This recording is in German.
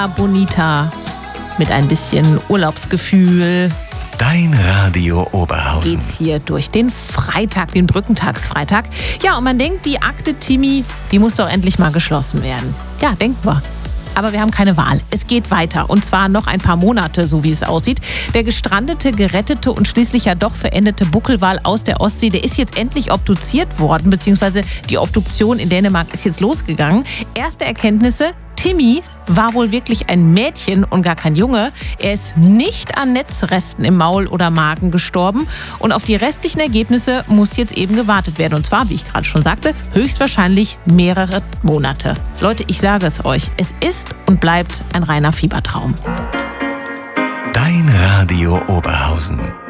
Bonita mit ein bisschen Urlaubsgefühl. Dein Radio Oberhausen. Geht's hier durch den Freitag, den Brückentagsfreitag. Ja, und man denkt, die Akte Timmy, die muss doch endlich mal geschlossen werden. Ja, denken wir. Aber wir haben keine Wahl. Es geht weiter. Und zwar noch ein paar Monate, so wie es aussieht. Der gestrandete, gerettete und schließlich ja doch verendete Buckelwal aus der Ostsee, der ist jetzt endlich obduziert worden, beziehungsweise die Obduktion in Dänemark ist jetzt losgegangen. Erste Erkenntnisse: Timmy war wohl wirklich ein Mädchen und gar kein Junge. Er ist nicht an Netzresten im Maul oder Magen gestorben. Und auf die restlichen Ergebnisse muss jetzt eben gewartet werden. Und zwar, wie ich gerade schon sagte, höchstwahrscheinlich mehrere Monate. Leute, ich sage es euch, es ist und bleibt ein reiner Fiebertraum. Dein Radio Oberhausen.